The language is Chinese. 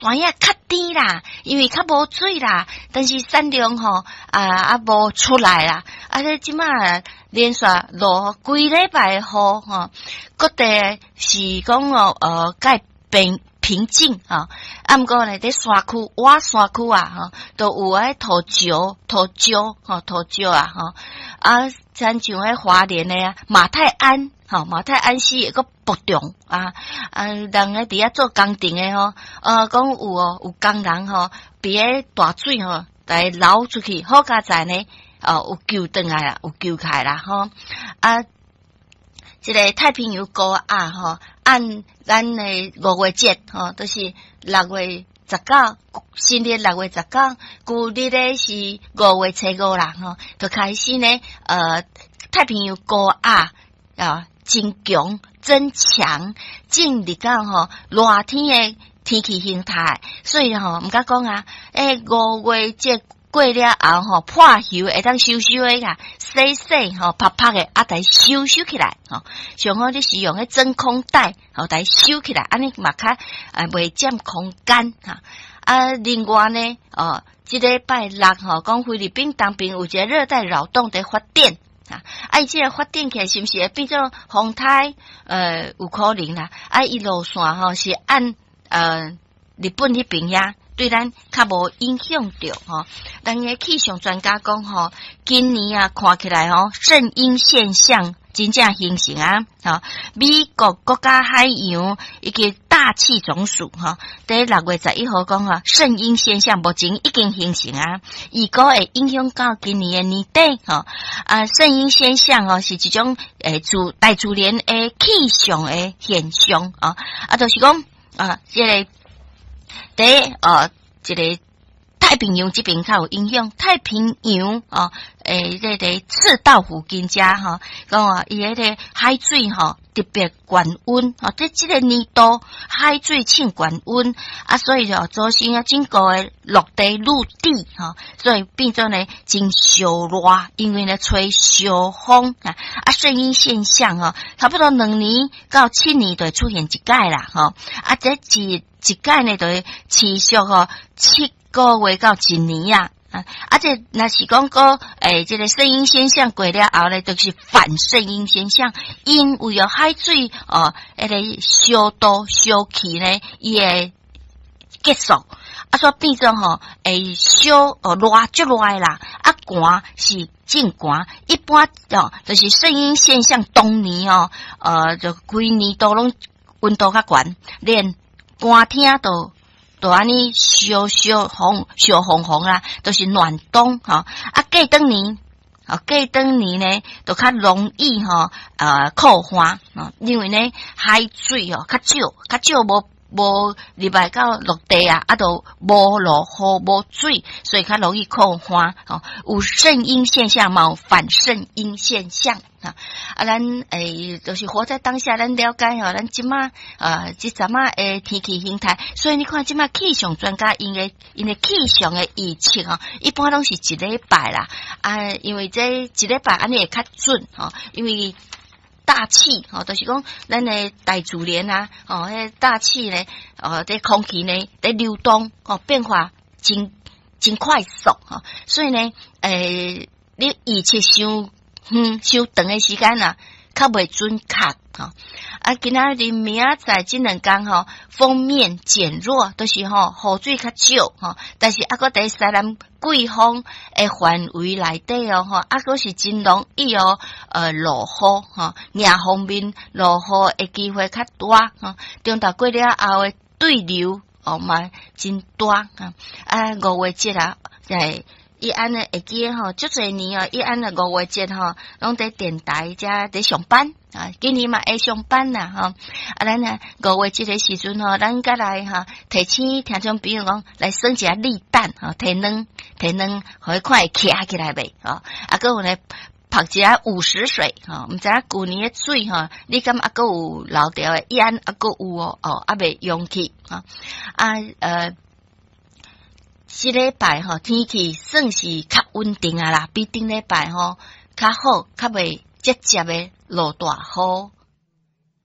大影较低啦，因为较无水啦，但是产量吼无出来啦，这即马连续落几礼拜雨吼，各地是讲该平静毋过咧伫山区、挖山区都有土石亲像花莲的马太安市一个博中人伫遐做工程的讲有工人比迄大水来流出去，好佳在呢有救回来啦，有救开啦这个太平洋高按咱的5月节都是6月19，新历6月19，旧历咧是5月初5啦就开始呢太平洋高增强增强进入到热天的天气形态，所以毋敢讲5月节过了后破休会当收的洗啪啪的来收起来上好你是用迄真空袋来收起来，安尼嘛较袂占空间另外呢这礼拜6讲菲律宾当边有一个热带扰动在发展伊这个发展起来是不是会变做风台有可能啦伊路线是按日本迄边呀对咱较无影响到但个气象专家讲今年看起来圣婴现象真正形成美国国家海洋以及大气总署在6月11号讲圣婴现象目前已经形成预估会影响到今年的年底圣婴现象是一种大自然的气象的现象就是讲这个这个太平洋这边较有影响，太平洋这个赤道附近讲伊迄个海水特别高温这个年度海水称高温所以就造成整个的陆地所以变做呢真烧热，因为呢吹小风圣婴现象差不多2年到7年就会出现一届啦这一届呢就会持续7个月到1年这若是讲这个圣婴现象过了后呢，就是反圣婴现象，因为海水那个烧度烧气呢，伊会结束所以变做会烧热足热啦寒是正寒，一般就是圣婴现象当年就规年都拢温度较悬，连寒天都安尼烧红啦，都是暖冬过当年呢都较容易酷寒因为呢海水较少无入来到陆地都无落雨无水，所以较容易酷寒有圣婴现象嘛，有反圣婴现象咱就是活在当下，咱了解咱即马即阵的天气形态，所以你看即马气象专家因的气象的预测一般拢是一礼拜啦因为这一礼拜安尼会较准因为大气就是讲咱的大自然迄大气呢这空气呢在流动变化真快速所以呢你预测伤长的时间较袂准确今仔日明仔载这2天锋面减弱，都是雨水较少但是还在西南季风的范围内底还是真容易落雨硬方面落雨的机会较大中昼过了后的对流嘛真大5月节伊安尼会记足侪年伊安尼5月节拢在电台遮在上班今年嘛会上班啦咱5月节的时阵咱甲来提醒听众朋友讲来耍一下立蛋提卵，互伊看会徛起来袂还有呢泡一下50水毋知影旧年的水你敢还佫有留掉的伊安还佫有还袂用去这礼拜天气算是较稳定啦，比顶礼拜较好，较袂直接的落大雨